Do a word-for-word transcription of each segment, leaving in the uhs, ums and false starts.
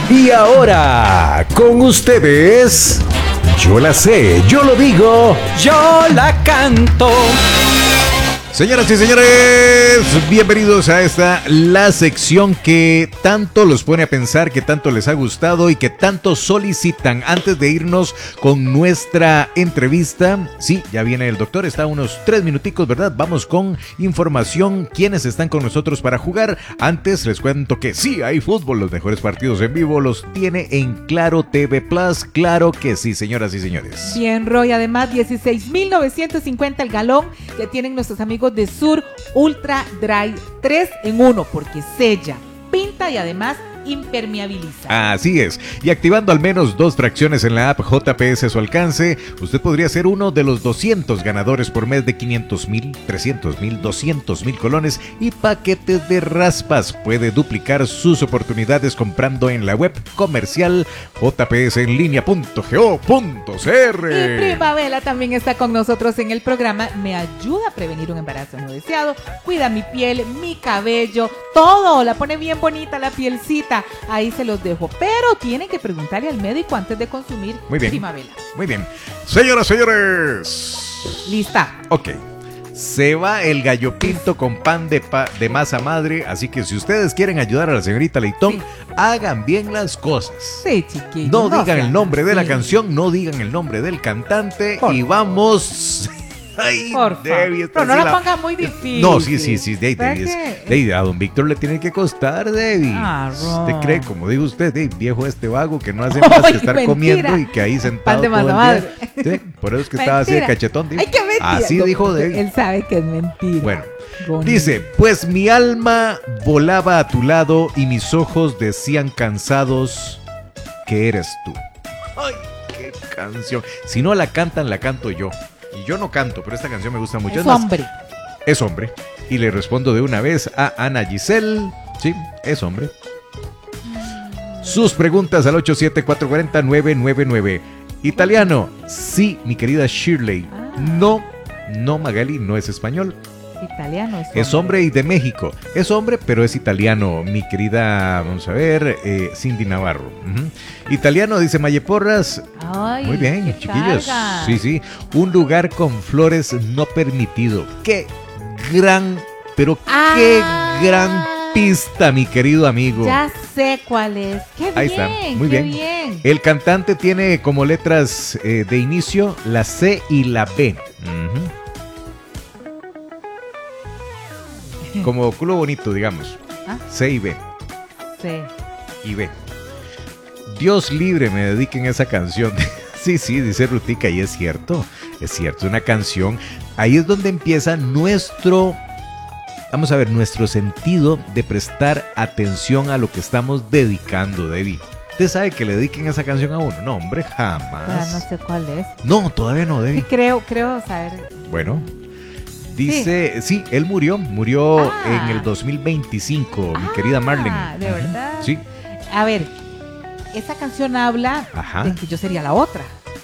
Y ahora, con ustedes, yo la sé, yo lo digo, yo la canto. Señoras y señores, bienvenidos a esta, la sección que tanto los pone a pensar, que tanto les ha gustado y que tanto solicitan. Antes de irnos con nuestra entrevista, sí, ya viene el doctor, está a unos tres minuticos, ¿verdad? Vamos con información, quiénes están con nosotros para jugar. Antes les cuento que sí, hay fútbol, los mejores partidos en vivo los tiene en Claro T V Plus, claro que sí, señoras y señores. Bien, Roy, además dieciséis mil novecientos cincuenta el galón que tienen nuestros amigos de Sur Ultra Dry, tres en uno, porque sella, pinta y además impermeabiliza. Así es, y activando al menos dos fracciones en la app J P S a su alcance, usted podría ser uno de los doscientos ganadores por mes de quinientos mil, trescientos mil, doscientos mil colones y paquetes de raspas. Puede duplicar sus oportunidades comprando en la web comercial j p s en línea punto go punto c r. Y Primavera también está con nosotros en el programa. Me ayuda a prevenir un embarazo no deseado, cuida mi piel, mi cabello, todo, la pone bien bonita la pielcita. Ahí se los dejo, pero tienen que preguntarle al médico antes de consumir muy bien, Primavera. Muy bien. Señoras, señores. Lista. Ok. Se va el gallo pinto con pan de, pa de masa madre, así que si ustedes quieren ayudar a la señorita Leitón, sí, hagan bien las cosas. Sí, chiquillos. No, no digan el nombre así de la canción, no digan el nombre del cantante Por y vamos... Ay, Debbie, pero no la, la ponga muy difícil. No, sí, sí, sí, Debbie, Debbie, Debbie, a don Víctor le tiene que costar, Debbie. Ah, ¿usted cree, como dijo usted, Debbie, viejo este vago que no hace más que estar mentira. Comiendo y que ahí sentado pan de todo madre. el día? Sí, por eso es que estaba así de cachetón, Debbie. Ay, qué mentira. Así no, dijo Debbie. Él sabe que es mentira. Bueno, bonito. Dice, pues mi alma volaba a tu lado y mis ojos decían cansados que eres tú. Ay, qué canción. Si no la cantan, la canto yo. Y yo no canto, pero esta canción me gusta mucho. Es, es más, hombre. Es hombre. Y le respondo de una vez a Ana Giselle. Sí, es hombre. Sus preguntas al ocho siete cuatro cuatro cero nueve nueve nueve. Italiano. Sí, mi querida Shirley. Ah. No, no, Magali, no es español. Italiano es hombre. Es hombre y de México. Es hombre, pero es italiano. Mi querida, vamos a ver, eh, Cindy Navarro. Uh-huh. Italiano, dice Maye Porras. Ay, muy bien, chiquillos. Carga. Sí, sí. Un lugar con flores no permitido. Qué gran, pero ah, qué gran pista, mi querido amigo. Ya sé cuál es. Qué Ahí bien, está. Muy qué bien. bien. El cantante tiene como letras eh, de inicio la C y la B. Uh-huh. Como culo bonito, digamos. ¿Ah? C y B. C y B. Dios libre me dediquen esa canción. Sí, sí, dice Rutica, y es cierto. Es cierto, una canción. Ahí es donde empieza nuestro, vamos a ver, nuestro sentido de prestar atención a lo que estamos dedicando, Debbie. ¿Usted sabe que le dediquen esa canción a uno? No, hombre, jamás. Ya no sé cuál es. No, todavía no, Debbie. Sí, creo, creo saber. Bueno. Dice, sí. sí, él murió, murió ah. en el dos mil veinticinco, mi ah, querida Marlene. ¿De verdad? Sí. A ver, esa canción habla Ajá. de que yo sería la otra.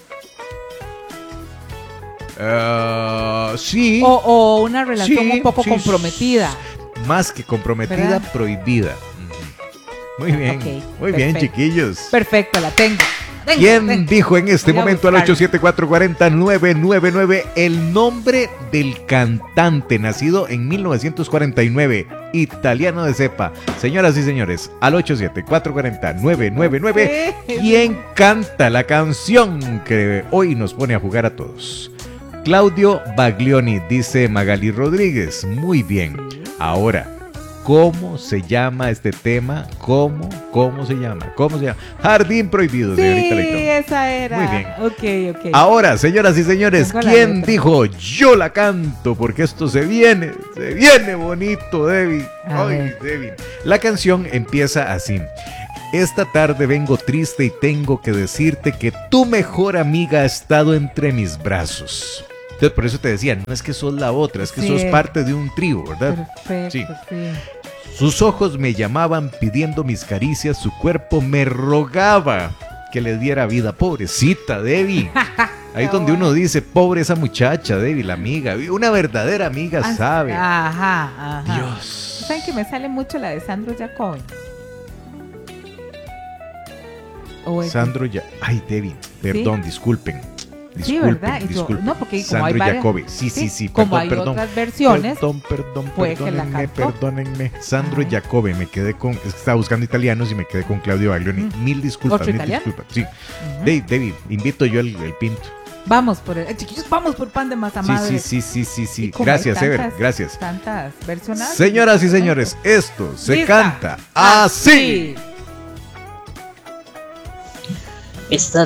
Uh, sí. O, o una relación sí, un poco sí, comprometida. Más que comprometida, ¿verdad? Prohibida. Muy bien, okay, muy perfecto. Bien, chiquillos. Perfecto, la tengo. Venga, ¿quién venga. dijo en este Voy momento al ocho siete cuatro cuatro cero nueve nueve nueve el nombre del cantante nacido en mil novecientos cuarenta y nueve, italiano de cepa? Señoras y señores, al ocho siete cuatro cuatro cero nueve nueve nueve, ¿quién canta la canción que hoy nos pone a jugar a todos? Claudio Baglioni, dice Magali Rodríguez. Muy bien. Ahora, ¿cómo se llama este tema? ¿Cómo? ¿Cómo se llama? ¿Cómo se llama? Jardín Prohibido, sí, señorita Leitón. Sí, esa era. Muy bien. Ok, ok. Ahora, señoras y señores, ¿quién dijo yo la canto? Porque esto se viene, se viene bonito, Debbie. A Ay, ver. Debbie. La canción empieza así. Esta tarde vengo triste y tengo que decirte que tu mejor amiga ha estado entre mis brazos. Entonces, por eso te decía, no es que sos la otra, es que sí. sos parte de un trío, ¿verdad? Perfecto, sí. sí. Sus ojos me llamaban pidiendo mis caricias, su cuerpo me rogaba que le diera vida. Pobrecita, Debbie. Ahí es donde uno dice, pobre esa muchacha, Debbie, la amiga. Una verdadera amiga ah, sabe. Ajá, ajá. Dios. ¿Saben que me sale mucho la de Sandro Jacobi? ¿O es- Sandro ya. Ay, Debbie, perdón, disculpen. Sí, Disculpen, ¿verdad? Y yo- disculpen. no, porque como Sandro hay varias- Jacobi. Sí, sí, sí, sí. como Perdón, hay perdón. otras versiones, Perdón, perdón, puede que la perdónenme, cantó. perdónenme. Sandro Ay. Jacobi, me quedé con. Es que estaba buscando italianos y me quedé con Claudio Baglioni. Mm. Mil disculpas, ¿Otro mil italiano? disculpas. Sí. Ujú. Debbie, Debbie, invito yo el, el pinto. Vamos por el, eh, chiquillos, vamos por pan de masa Sí, madre. sí, sí, sí, sí, Y sí. como hay Gracias, Ever, tantas- gracias. Tantas versiones. Señoras y señores, esto se Lista. canta así. Así. Esta